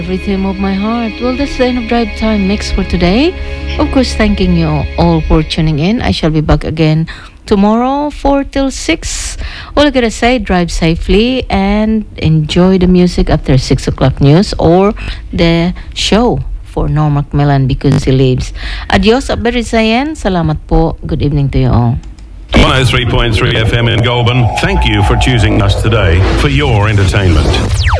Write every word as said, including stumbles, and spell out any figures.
Rhythm of my heart. Well, that's the end of Drive Time Mix for today. Of course, thanking you all for tuning in. I shall be back again tomorrow, four till six. All I gotta say, drive safely and enjoy the music after six o'clock news or the show for Norma Macmillan because he lives. Adios, Aberisayan. Salamat po. Good evening to you all. one oh three point three F M in Goulburn. Thank you for choosing us today for your entertainment.